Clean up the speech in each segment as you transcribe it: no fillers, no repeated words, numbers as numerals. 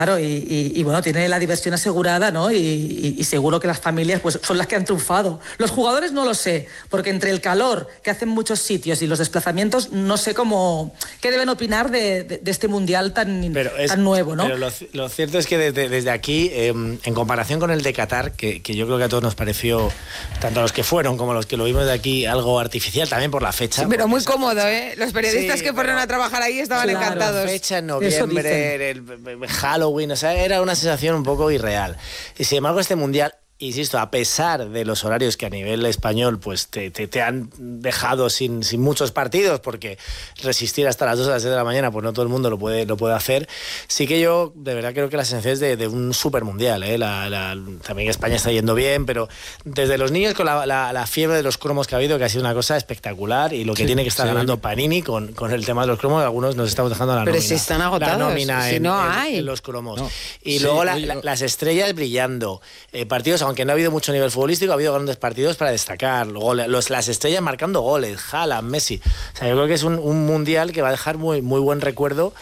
Claro, y bueno, tiene la diversión asegurada, ¿no? Y seguro que las familias pues son las que han triunfado. Los jugadores no lo sé, porque entre el calor que hacen muchos sitios y los desplazamientos, no sé qué deben opinar de este mundial tan nuevo, ¿no? Pero lo cierto es que desde aquí, en comparación con el de Qatar, que yo creo que a todos nos pareció, tanto a los que fueron como a los que lo vimos de aquí, algo artificial, también por la fecha. Sí, pero muy cómodo, ¿eh? Los periodistas que fueron a trabajar ahí estaban encantados. La fecha en noviembre, el Halloween, o sea, era una sensación un poco irreal. Y sin embargo, este mundial, insisto, a pesar de los horarios que a nivel español pues te han dejado sin muchos partidos, porque resistir hasta las 2 a las 6 de la mañana, pues no todo el mundo lo puede hacer, sí que yo de verdad creo que la sensación es de un super mundial, ¿eh? También España está yendo bien, pero desde los niños con la fiebre de los cromos que ha habido, que ha sido una cosa espectacular, y lo que tiene que estar ganando Panini con el tema de los cromos, algunos nos estamos dejando la nómina. Pero si están agotados, la nómina si no hay. en los cromos. No. Y luego las estrellas brillando, partidos, aunque no ha habido mucho nivel futbolístico, ha habido grandes partidos para destacar. Luego las estrellas marcando goles, Haaland, Messi. O sea, yo creo que es un mundial que va a dejar muy, muy buen recuerdo,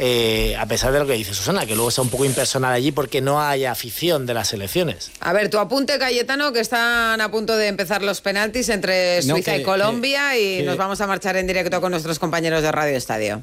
a pesar de lo que dice Susana, que luego está un poco impersonal allí porque no hay afición de las selecciones. A ver, tu apunte, Cayetano, que están a punto de empezar los penaltis entre Suiza y Colombia, y nos vamos a marchar en directo con nuestros compañeros de Radio Estadio.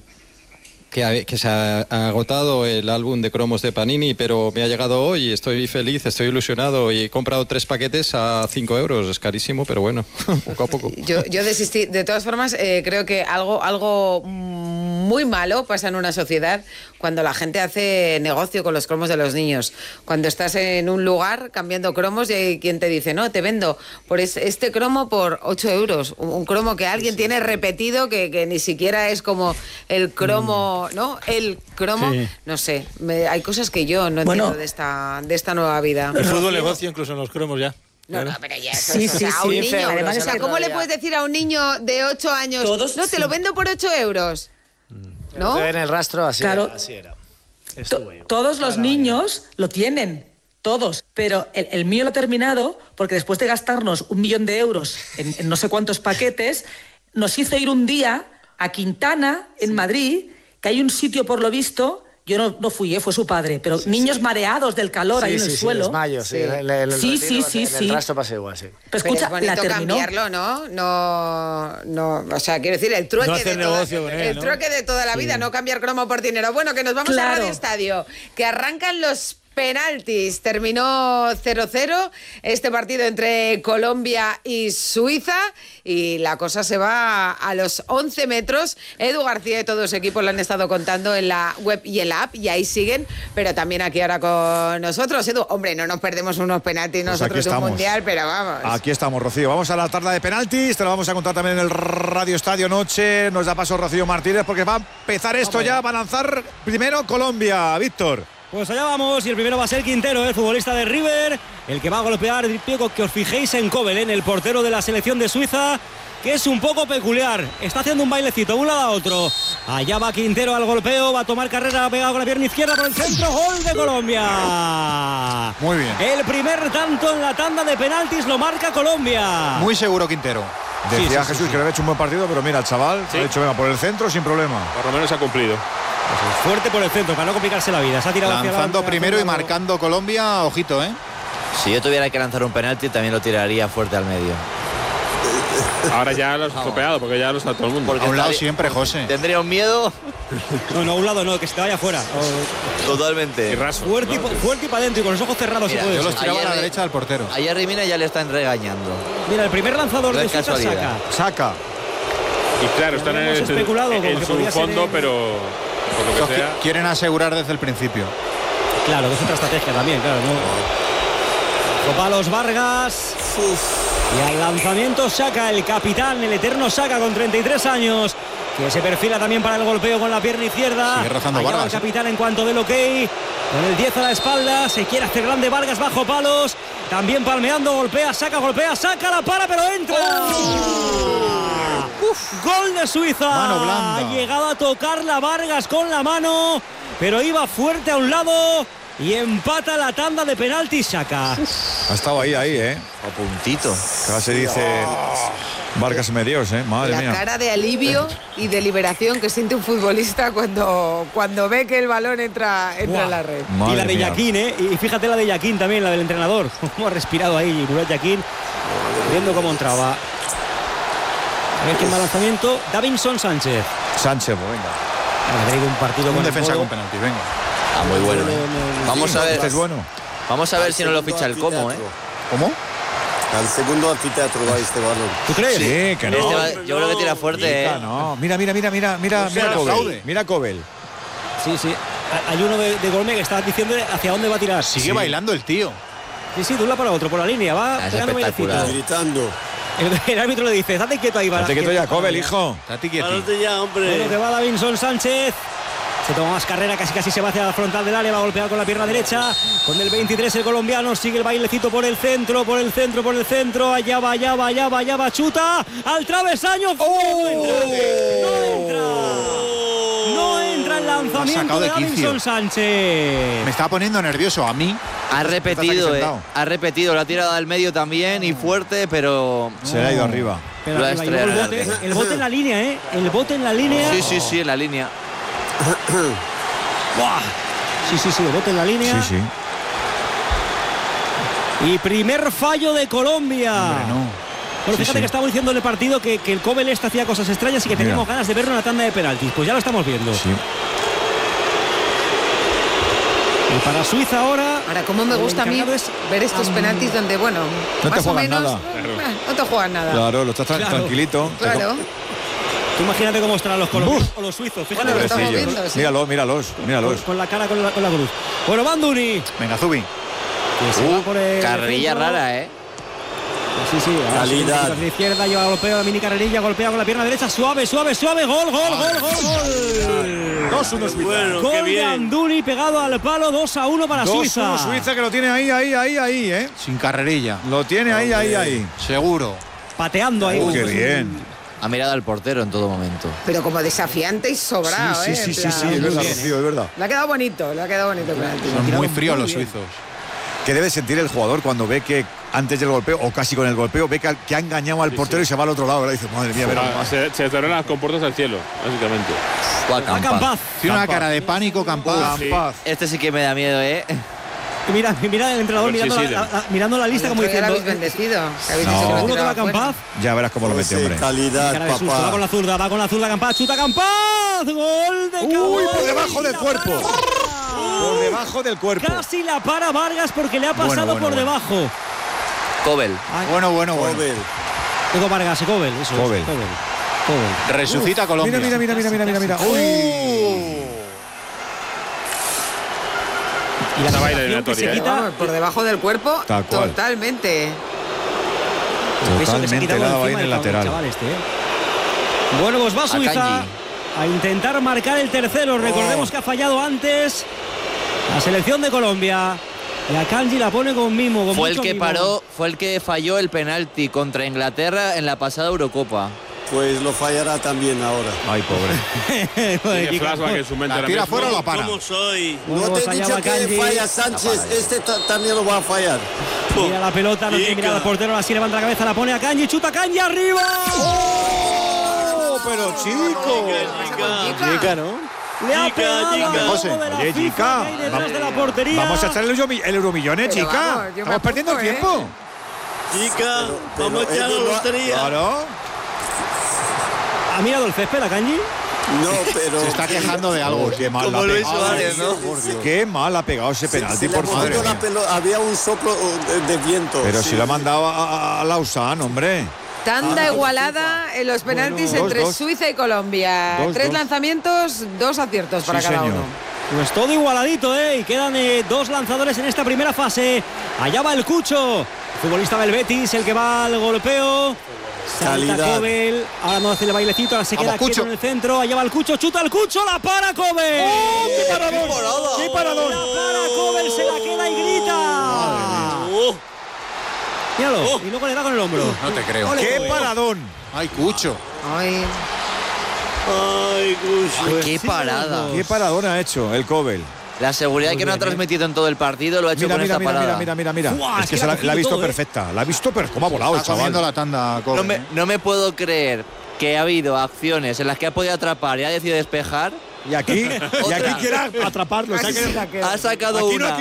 Que se ha agotado el álbum de cromos de Panini, pero me ha llegado hoy, estoy feliz, estoy ilusionado y he comprado 3 paquetes a 5 euros, es carísimo, pero bueno, poco a poco. Yo desistí. De todas formas, creo que algo muy malo pasa en una sociedad cuando la gente hace negocio con los cromos de los niños. Cuando estás en un lugar cambiando cromos y hay quien te dice, no, te vendo por este cromo por 8 euros. Un cromo que alguien tiene repetido, que ni siquiera es como el cromo, ¿no? El cromo, no sé. Hay cosas que yo no entiendo de esta nueva vida. El fútbol negocio incluso en los cromos ya. No, pero ya eso a un niño. Además, ¿cómo le puedes decir a un niño de 8 años, te lo vendo por 8 euros? ¿No? En el rastro así era. Todos los niños lo tienen, todos, pero el mío lo ha terminado porque después de gastarnos 1 millón de euros en no sé cuántos paquetes, nos hizo ir un día a Quintana, en Madrid, que hay un sitio, por lo visto, yo no fui, fue su padre, pero niños mareados del calor ahí en el suelo. Sí, en el rastro pasa igual, sí. Pero escucha, es bonito cambiarlo, ¿no? No, o sea, quiero decir, el trueque, no trueque de toda la vida, no cambiar cromo por dinero. Bueno, que nos vamos a Radio Estadio, que arrancan los penaltis. Terminó 0-0 este partido entre Colombia y Suiza, y la cosa se va a los 11 metros. Edu García y todo su equipo lo han estado contando en la web y en la app, y ahí siguen, pero también aquí ahora con nosotros. Edu, hombre, no nos perdemos unos penaltis nosotros de un mundial, pero vamos. Aquí estamos, Rocío. Vamos a la tarde de penaltis, te lo vamos a contar también en el Radio Estadio Noche. Nos da paso Rocío Martínez porque va a empezar esto ya, va a lanzar primero Colombia. Víctor. Pues allá vamos, y el primero va a ser Quintero, el futbolista de River, el que va a golpear. Pico, que os fijéis en Kobelen, el portero de la selección de Suiza, que es un poco peculiar. Está haciendo un bailecito de un lado a otro. Allá va Quintero al golpeo, va a tomar carrera, pegado con la pierna izquierda por el centro. ¡Gol de Colombia! Muy bien. El primer tanto en la tanda de penaltis lo marca Colombia. Muy seguro Quintero. Decía Jesús que le había hecho un buen partido, pero mira, el chaval ha dicho, venga, por el centro sin problema. Por lo menos ha cumplido. Fuerte por el centro, para no complicarse la vida. Se ha tirado lanzando primero y marcando Colombia, ojito, ¿eh? Si yo tuviera que lanzar un penalti, también lo tiraría fuerte al medio. Ahora ya lo has estropeado, porque ya lo está todo el mundo. Porque a un lado siempre, José. ¿Tendría un miedo? No, a un lado no, que se te vaya fuera. Totalmente. Fuerte y para adentro y con los ojos cerrados. Mira, yo los tiraba a la derecha del portero. Ayer Rimina ya le están regañando. Mira, el primer lanzador de Suiza saca. Y claro, están en su fondo, pero por lo que sea. Quieren asegurar desde el principio. Claro, que es otra estrategia también, claro, ¿no? Palos Vargas. Y al lanzamiento Saka, el capitán, el eterno Saka con 33 años, que se perfila también para el golpeo con la pierna izquierda. Sigue rozando Allá Vargas. El capitán en cuanto del ok, con el 10 a la espalda, se quiere hacer grande Vargas bajo palos, también palmeando, golpea, Saka, la para, pero entra. Gol de Suiza. Mano blanda. Ha llegado a tocar la Vargas con la mano, pero iba fuerte a un lado y empata la tanda de penaltis Xhaka. Ha estado ahí, A puntito. Casi dice Vargas Medios, madre mía. La cara de alivio y de liberación que siente un futbolista cuando ve que el balón entra en la red. Y la de Yaquín, y fíjate la de Yaquín también, la del entrenador. Cómo ha respirado ahí Murat Yaquín, viendo cómo entraba. A ver quién va al lanzamiento. Davinson Sánchez. Sánchez, pues venga. Ha tenido un partido Un con defensa con penalti, venga. Muy bueno. Vamos a ver. Este es bueno. Vamos a ver si no lo ficha el Como, ¿Cómo? Al segundo anfiteatro va este balón. ¿Tú crees? Sí, que no. Yo creo que tira fuerte, No, mira Cobel. Mira Cobel. Sí. Hay uno de Golme que está diciendo hacia dónde va a tirar. Sigue bailando el tío. Sí, de un lado para otro, por la línea. Va pegando bailecito. Gritando. El árbitro le dice, date quieto ahí. Date quieto ya, Cobel, hijo. Date quieto. ya, hombre. Bueno, que va Davinson Sánchez. Se toma más carrera, casi se va hacia la frontal del área, va a golpear con la pierna derecha. Con el 23 el colombiano, sigue el bailecito por el centro. Allá va, chuta al travesaño. No entra el lanzamiento de Davinson Sánchez. Me estaba poniendo nervioso a mí. Ha repetido, lo ha tirado al medio también y fuerte, pero se le ha ido arriba. Pero el bote en la línea, el bote en la línea. Sí, en la línea. ¡Buah! Sí, el bote en la línea. Sí. Y primer fallo de Colombia. Hombre, no. Bueno, fíjate que estamos diciendo en el partido que el Kobel hacía cosas extrañas y que teníamos ganas de verlo en la tanda de penaltis. Pues ya lo estamos viendo. Sí. Y para Suiza ahora... ¿Cómo me gusta a mí ver estos penaltis donde, no te juegan nada? No te juegan nada. Claro, lo estás tranquilito. Claro. Tú imagínate cómo estarán los colombianos o los suizos. Fíjate lo estamos viendo, sí. Míralos. Con la cara, con la cruz. Bueno, Banduni. Venga, Zubi. Carrerilla rara, Sí. Calidad. A la izquierda, lleva golpeo, la mini carrerilla, golpea con la pierna derecha, suave. Gol. 2-1 Suiza. Bueno, gol de Banduni pegado al palo, 2-1 para Suiza. 2-1 Suiza, que lo tiene ahí, Sin carrerilla. Lo tiene ahí. Seguro. Pateando ahí. Qué bien. Ha mirado al portero en todo momento. Pero como desafiante y sobrado, Sí, es verdad, Rocío, es verdad. Le ha quedado bonito el penalti. Son muy fríos los suizos. ¿Qué debe sentir el jugador cuando ve que antes del golpeo, o casi con el golpeo, ve que ha engañado al portero y se va al otro lado? ¿Verdad? Dice, madre mía, se cerraron las compuertas al cielo, básicamente. Campaz. Tiene una cara de pánico, Campaz. Este sí que me da miedo, Mira el entrenador mirando la lista como diciendo... habéis bendecido. ¿Seguro que va Campaz? Ya verás cómo lo mete, hombre. Calidad, papá. Va con la zurda, Campaz, chuta Campaz. Gol de Campaz. Uy, por debajo del cuerpo. Por debajo del cuerpo. Casi la para Vargas porque le ha pasado por debajo. Kobel. Bueno. Digo Vargas y Kobel. Eso Kobel. Es, Kobel. Resucita Colombia. Mira. Uy. Y la sensación que se quita por debajo del cuerpo, tal cual. Totalmente. Totalmente helado ahí en el lateral. Bueno, pues va Suiza a intentar marcar el tercero. Recordemos que ha fallado antes la selección de Colombia. Y a Kanji la pone con mimo. Fue el que falló el penalti contra Inglaterra en la pasada Eurocopa. Pues lo fallará también ahora. Ay, pobre. Tiene flashback en su mente. ¿La tira fuera o la para? ¿Cómo soy? Bueno, no te he fallaba dicho Kanji. que falla Sánchez. Este también lo va a fallar. Mira la pelota, no tiene mirada al portero. Así levanta la cabeza, la pone a Kanji. Chuta Kanji arriba. ¡Oh! Pero chico. Chica, ¿no? Le ha pegado José. Oye, chica. detrás de la portería. Vamos a echar el Euromillones, chica. Estamos perdiendo el tiempo. Chica, vamos a echar la lotería. Claro. ¿Ha mirado el césped a Kanji? No, pero... Se está quejando de algo. Qué mal la ha Luis pegado. Suárez, ¿no? Qué mal ha pegado ese penalti, por favor. Había un soplo de viento. Pero si lo ha mandado a Lausanne, hombre. Tanda igualada en los penaltis entre Suiza y Colombia. 3 lanzamientos, 2 aciertos para cada uno. Pues todo igualadito, y quedan 2 lanzadores en esta primera fase. Allá va el Cucho, futbolista del Betis, el que va al golpeo. Salta Kobel, ahora no hace el bailecito, ahora se queda quieto en el centro. Allá va el Cucho, chuta el Cucho, la para Kobel. ¡Oh, qué paradón! ¡Qué paradón! La para Kobel, se la queda y grita. Míralo, y luego le da con el hombro. No te creo. ¡Qué paradón! ¡Ay, Cucho! Ay, Cucho. ¡Qué parada! ¡Qué paradón ha hecho el Kobel! La seguridad que no ha transmitido en todo el partido lo ha hecho con esta parada. Mira. Es que la ha visto perfecta. La ha visto, pero cómo ha volado el chaval. La tanda, no me puedo creer que ha habido acciones en las que ha podido atrapar y ha decidido despejar. Y aquí quiere atraparlo. Ha sacado aquí una. no